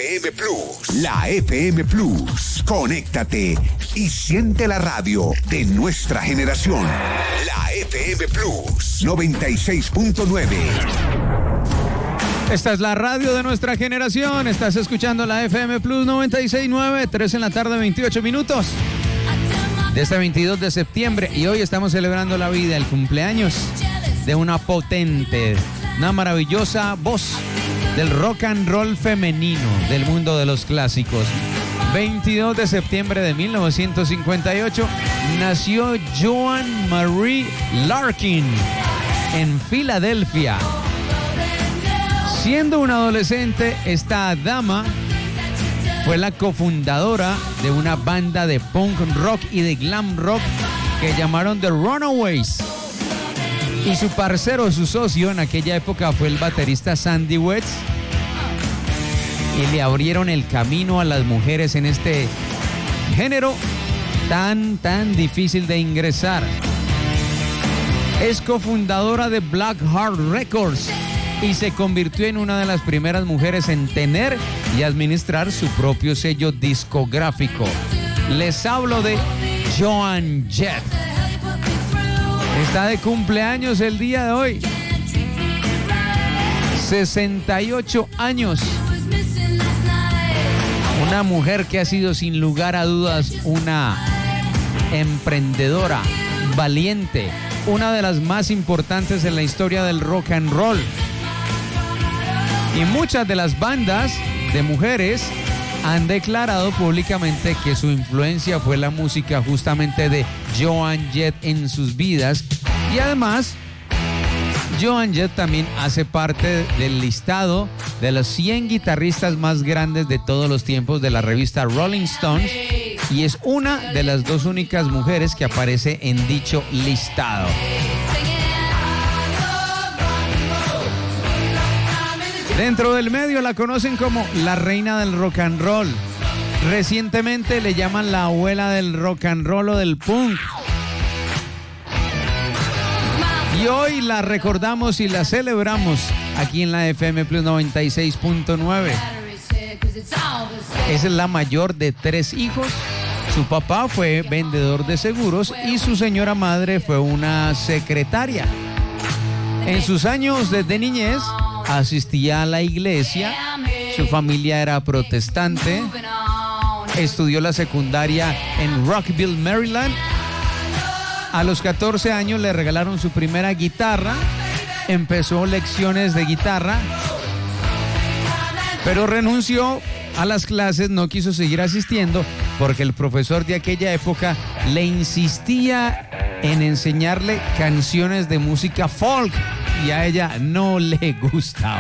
FM Plus. La FM Plus. Conéctate y siente la radio de nuestra generación. La FM Plus 96.9. Esta es la radio de nuestra generación. Estás escuchando la FM Plus 96.9, 3 en la tarde, 28 minutos. De este 22 de septiembre. Y hoy estamos celebrando la vida, el cumpleaños de una potente, una maravillosa voz del rock and roll femenino del mundo de los clásicos. 22 de septiembre de 1958 nació Joan Marie Larkin en Filadelfia. Siendo una adolescente, esta dama fue la cofundadora de una banda de punk rock y de glam rock que llamaron The Runaways. Y su parcero, su socio en aquella época fue el baterista Sandy West. Y le abrieron el camino a las mujeres en este género tan difícil de ingresar. Es cofundadora de Black Heart Records y se convirtió en una de las primeras mujeres en tener y administrar su propio sello discográfico. Les hablo de Joan Jett. Está de cumpleaños el día de hoy. 68 años. Una mujer que ha sido sin lugar a dudas una emprendedora, valiente, una de las más importantes en la historia del rock and roll. Y muchas de las bandas de mujeres han declarado públicamente que su influencia fue la música justamente de Joan Jett en sus vidas. Y además, Joan Jett también hace parte del listado de los 100 guitarristas más grandes de todos los tiempos de la revista Rolling Stones. Y es una de las dos únicas mujeres que aparece en dicho listado. Dentro del medio la conocen como la reina del rock and roll. Recientemente le llaman la abuela del rock and roll o del punk. Y hoy la recordamos y la celebramos aquí en la FM Plus 96.9. Es la mayor de 3 hijos. Su papá fue vendedor de seguros y su señora madre fue una secretaria. En sus años de niñez asistía a la iglesia, su familia era protestante, estudió la secundaria en Rockville, Maryland. A los 14 años le regalaron su primera guitarra, empezó lecciones de guitarra, pero renunció a las clases, no quiso seguir asistiendo porque el profesor de aquella época le insistía en enseñarle canciones de música folk y a ella no le gustaba.